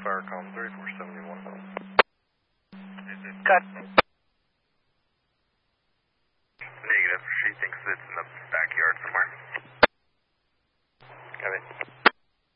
Firecom 3471. Cut. Negative. She thinks it's in the back